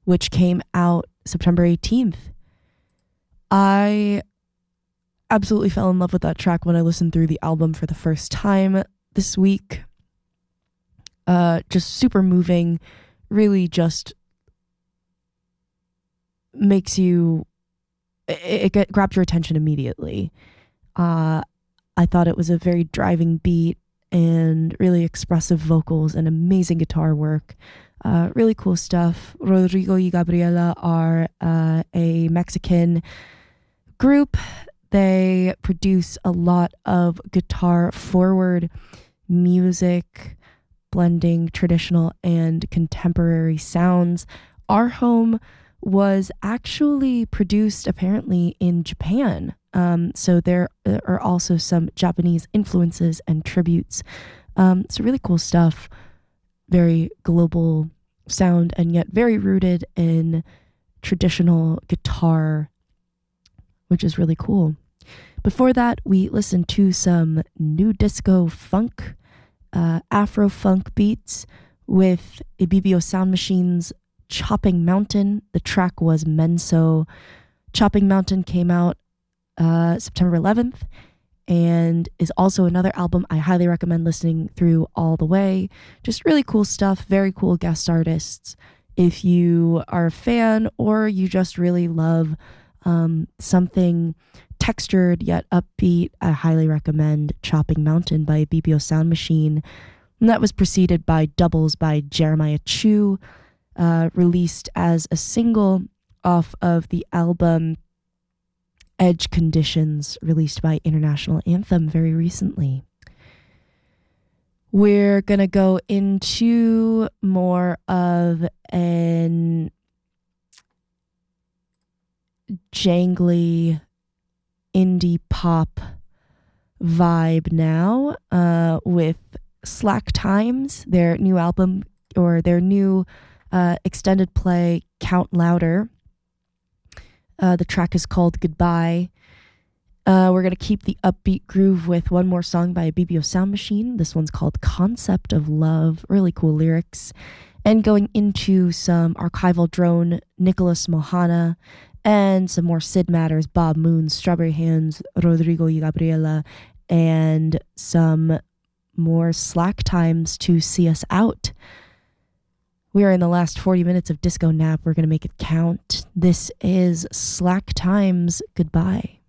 which came out September 18th. I absolutely fell in love with that track when I listened through the album for the first time this week. Just super moving, really just makes you, grabbed your attention immediately. I thought it was a very driving beat and really expressive vocals and amazing guitar work. Really cool stuff. Rodrigo y Gabriela are a Mexican group. They produce a lot of guitar forward music, blending traditional and contemporary sounds. Our Home was actually produced apparently in Japan. So there are also some Japanese influences and tributes. So really cool stuff. Very global sound and yet very rooted in traditional guitar, which is really cool. Before that, we listened to some new disco funk, Afro funk beats with Ibibio Sound Machine's Chopping Mountain. The track was Menso. Chopping Mountain came out September 11th and is also another album I highly recommend listening through all the way. Just really cool stuff, very cool guest artists. If you are a fan or you just really love something textured yet upbeat, I highly recommend Chopping Mountain by Ibibio Sound Machine. And that was preceded by Doubles by Jeremiah Chu, released as a single off of the album Edge Conditions, released by International Anthem very recently. We're going to go into more of an jangly indie pop vibe now with Slack Times, their new album or their new extended play Count Louder. The track is called Goodbye. We're going to keep the upbeat groove with one more song by Ibibio Sound Machine. This one's called Concept of Love. Really cool lyrics. And going into some archival drone, Nicholas Mohana, and some more Sid Matters, Bob Moon, Strawberry Hands, Rodrigo y Gabriela, and some more Slack Times to see us out. We are in the last 40 minutes of Disco Nap. We're going to make it count. This is Slack Times. Goodbye.